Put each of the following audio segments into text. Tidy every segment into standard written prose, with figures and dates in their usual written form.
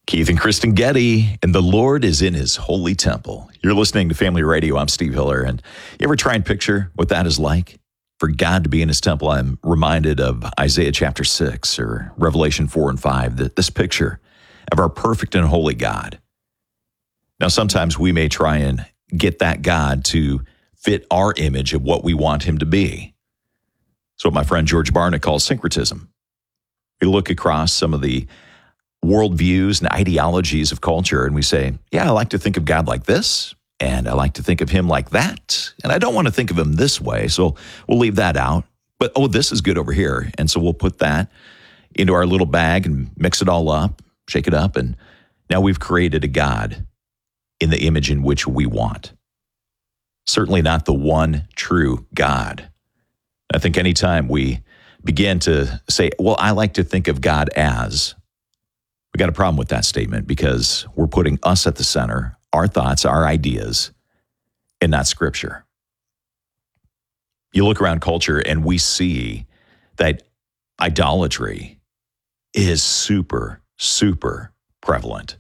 Keith and Kristen Getty, and the Lord is in his holy temple. You're listening to Family Radio. I'm Steve Hiller, and you ever try and picture what that is like? For God to be in his temple, I'm reminded of Isaiah chapter 6 or Revelation 4 and 5, this picture of our perfect and holy God. Now, sometimes we may try and get that God to fit our image of what we want him to be. It's what my friend George Barna calls syncretism. We look across some of the worldviews and ideologies of culture, and we say, yeah, I like to think of God like this, and I like to think of him like that, and I don't want to think of him this way, so we'll leave that out. But, this is good over here, and so we'll put that into our little bag and mix it all up, shake it up, and now we've created a God in the image in which we want. Certainly not the one true God. I think anytime we begin to say, well, I like to think of God as, we got a problem with that statement because we're putting us at the center, our thoughts, our ideas, and not Scripture. You look around culture and we see that idolatry is super, super prevalent.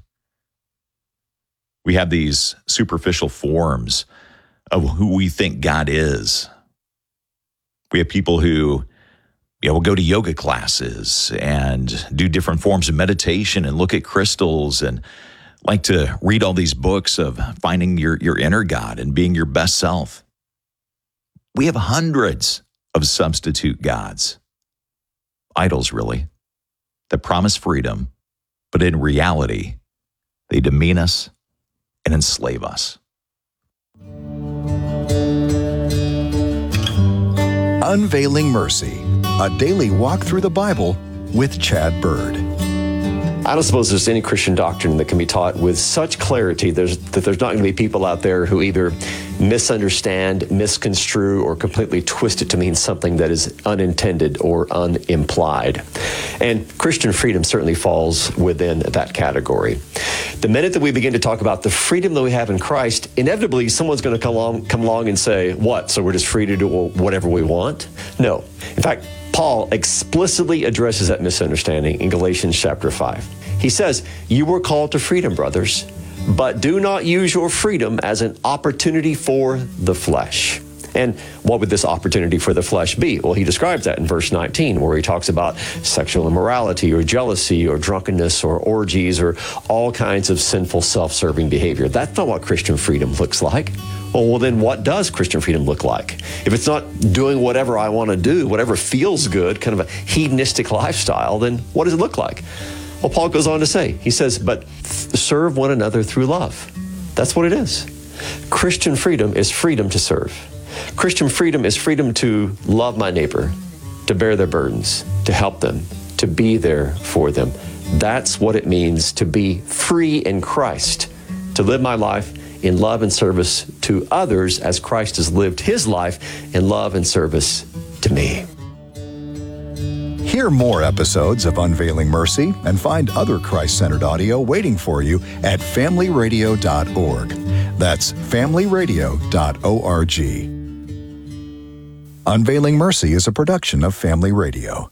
We have these superficial forms of who we think God is. We have people who will go to yoga classes and do different forms of meditation and look at crystals and like to read all these books of finding your inner God and being your best self. We have hundreds of substitute gods, idols really, that promise freedom, but in reality, they demean us and enslave us. Unveiling Mercy, a daily walk through the Bible with Chad Bird. I don't suppose there's any Christian doctrine that can be taught with such clarity that there's not going to be people out there who either misunderstand, misconstrue, or completely twist it to mean something that is unintended or unimplied. And Christian freedom certainly falls within that category. The minute that we begin to talk about the freedom that we have in Christ, inevitably someone's going to come along and say, what, so we're just free to do whatever we want? No. In fact, Paul explicitly addresses that misunderstanding in Galatians chapter 5. He says, you were called to freedom, brothers, but do not use your freedom as an opportunity for the flesh. And what would this opportunity for the flesh be? Well, he describes that in verse 19, where he talks about sexual immorality or jealousy or drunkenness or orgies or all kinds of sinful self-serving behavior. That's not what Christian freedom looks like. Well, then what does Christian freedom look like? If it's not doing whatever I want to do, whatever feels good, kind of a hedonistic lifestyle, then what does it look like? Well, Paul goes on to say, he says, but serve one another through love. That's what it is. Christian freedom is freedom to serve. Christian freedom is freedom to love my neighbor, to bear their burdens, to help them, to be there for them. That's what it means to be free in Christ, to live my life in love and service to others as Christ has lived his life in love and service to me. Hear more episodes of Unveiling Mercy and find other Christ-centered audio waiting for you at familyradio.org. That's familyradio.org. Unveiling Mercy is a production of Family Radio.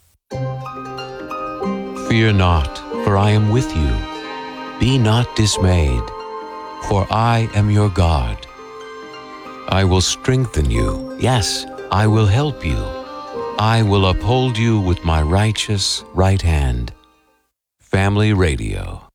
Fear not, for I am with you. Be not dismayed, for I am your God. I will strengthen you. Yes, I will help you. I will uphold you with my righteous right hand. Family Radio.